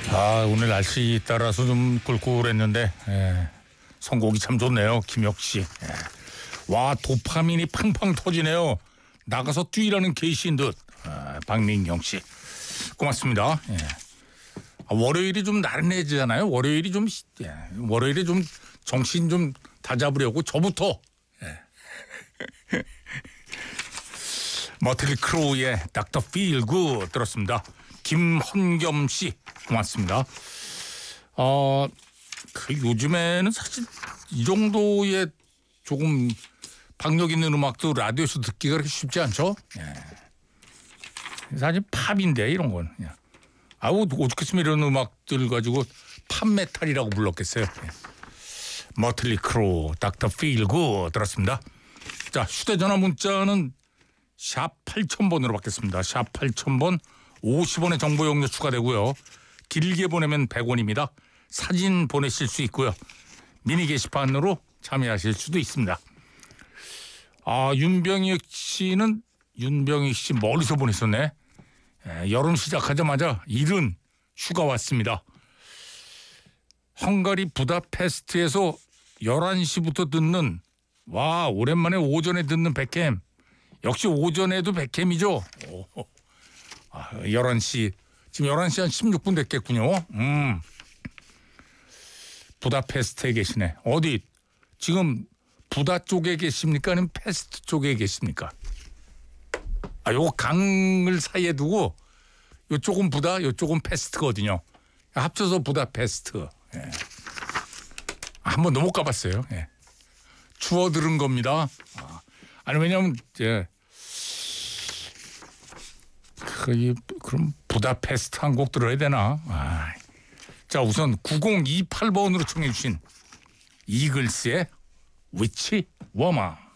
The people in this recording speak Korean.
오늘 날씨 따라서 좀 꿀꿀했는데 선곡이 참 좋네요. 김혁씨. 와, 도파민이 팡팡 터지네요. 나가서 뛰라는 계시인 듯. 박민경 씨. 고맙습니다. 월요일이 좀 나른해지잖아요. 월요일이 좀 월요일에 좀 정신 좀 다잡으려고 저부터 머틀리 크루의 닥터 필 굿 들었습니다. 김헌겸 씨 고맙습니다. 요즘에는 사실 이 정도의 조금 박력 있는 음악도 라디오에서 듣기가 그렇게 쉽지 않죠. 사실 팝인데 이런 건. 어떻겠으면 이런 음악들 가지고 팝메탈이라고 불렀겠어요. 머틀리 크루 닥터 필 굿 들었습니다. 자, 휴대전화 문자는 샵 8000번으로 받겠습니다. 샵 8000번 50원의 정보 용료 추가되고요. 길게 보내면 100원입니다. 사진 보내실 수 있고요. 미니 게시판으로 참여하실 수도 있습니다. 윤병익 씨 멀리서 보냈었네. 여름 시작하자마자 이른 휴가 왔습니다. 헝가리 부다페스트에서 11시부터 듣는 오랜만에 오전에 듣는 백캠. 역시 오전에도 백캠이죠. 11시. 지금 11시 한 16분 됐겠군요. 부다페스트에 계시네. 어디 지금 부다 쪽에 계십니까? 아니면 페스트 쪽에 계십니까? 요거 강을 사이에 두고 요쪽은 부다, 요쪽은 페스트거든요. 합쳐서 부다페스트. 한번 넘어 가봤어요. 추워 들은 겁니다. 왜냐면 그럼 부다페스트 한 곡 들어야 되나? 자, 우선 9028번으로 청해 주신 이글스의 위치 워머.